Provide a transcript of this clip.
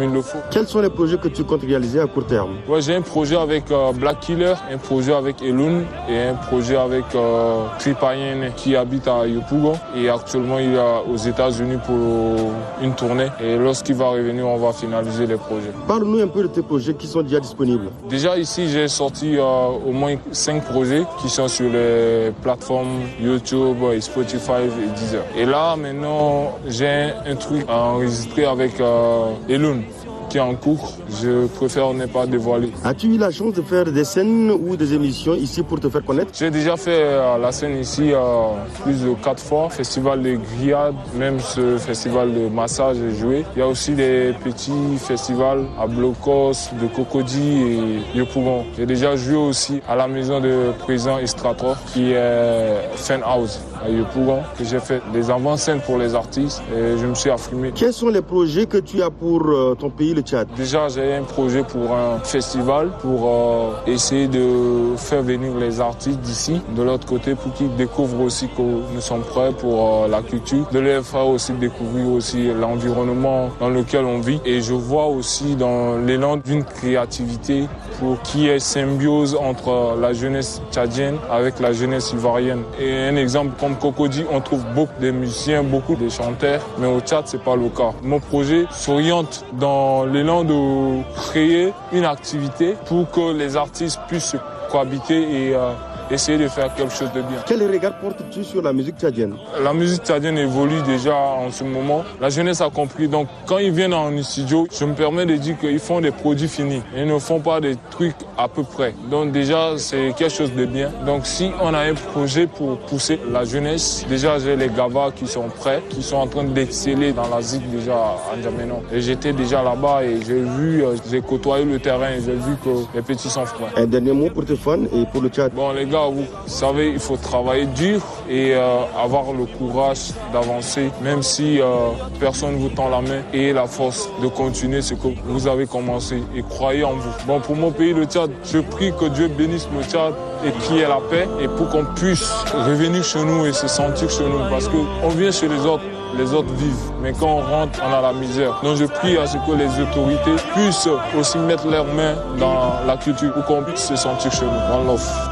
il le faut. Quels sont les projets que tu comptes réaliser à court terme? Ouais, j'ai un projet avec Black Killer, un projet avec Elun et un projet avec Tripayene qui habite à Yopougon. Et actuellement, il est aux États-Unis pour une tournée. Et lorsqu'il va revenir, on va finaliser les projets. Parle-nous un peu de tes projets qui sont déjà disponibles. Déjà ici, j'ai sorti au moins 5 projets qui sont sur les plateformes YouTube, Spotify et Deezer. Et là, maintenant, j'ai un truc à enregistrer avec Elun qui est en cours. Je préfère ne pas dévoiler. As-tu eu la chance de faire des scènes ou des émissions ici pour te faire connaître? J'ai déjà fait la scène ici plus de 4 fois. Festival de grillade, même ce festival de massage et joué. Il y a aussi des petits festivals à Blocos, de Cocody et Yopougon. J'ai déjà joué aussi à la maison de président Estrator qui est Fan House à Yopougon. J'ai fait des avant-scènes pour les artistes et je me suis affirmé. Quels sont les projets que tu as pour ton pays, le Tchad? Déjà, j'ai un projet pour un festival pour essayer de faire venir les artistes d'ici, de l'autre côté, pour qu'ils découvrent aussi que nous sommes prêts pour la culture, de les faire aussi découvrir aussi l'environnement dans lequel on vit. Et je vois aussi dans l'élan d'une créativité pour qu'il y ait symbiose entre la jeunesse tchadienne avec la jeunesse ivoirienne. Et un exemple comme Cocody, on trouve beaucoup de musiciens, beaucoup de chanteurs, mais au Tchad, c'est pas le cas. Mon projet s'oriente dans l'élan de créer une activité pour que les artistes puissent cohabiter et essayer de faire quelque chose de bien. Quel regard portes-tu sur la musique tchadienne? La musique tchadienne évolue déjà en ce moment. La jeunesse a compris. Donc quand ils viennent en studio, je me permets de dire qu'ils font des produits finis. Ils ne font pas des trucs à peu près. Donc déjà, c'est quelque chose de bien. Donc si on a un projet pour pousser la jeunesse, déjà j'ai les Gavas qui sont prêts, qui sont en train d'exceller dans la ZIC déjà à N'Djamena. Et j'étais déjà là-bas et j'ai côtoyé le terrain et j'ai vu que les petits sont froids. Un dernier mot pour tes fans et pour le Tchad. Bon les gars, vous savez, il faut travailler dur et avoir le courage d'avancer, même si personne ne vous tend la main, et la force de continuer ce que vous avez commencé et croyez en vous. Bon, pour mon pays, le Tchad, je prie que Dieu bénisse le Tchad et qu'il y ait la paix et pour qu'on puisse revenir chez nous et se sentir chez nous parce qu'on vient chez les autres vivent, mais quand on rentre, on a la misère. Donc je prie à ce que les autorités puissent aussi mettre leurs mains dans la culture pour qu'on puisse se sentir chez nous. One love.